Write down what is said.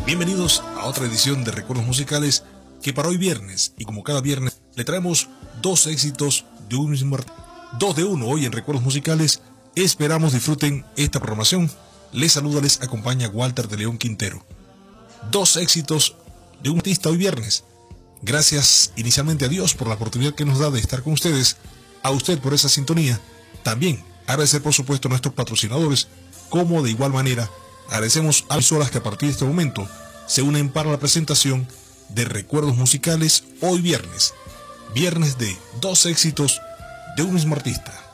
Bienvenidos a otra edición de Recuerdos Musicales que para hoy viernes, y como cada viernes, le traemos dos éxitos de un mismo artista. 2 de 1 hoy en Recuerdos Musicales. Esperamos disfruten esta programación. Les saluda, les acompaña Walter de León Quintero. Dos éxitos de un artista hoy viernes. Gracias inicialmente a Dios por la oportunidad que nos da de estar con ustedes, a usted por esa sintonía. También agradecer por supuesto a nuestros patrocinadores, como de igual manera agradecemos a las horas que a partir de este momento se unen para la presentación de Recuerdos Musicales hoy viernes. Viernes de dos éxitos de un mismo artista.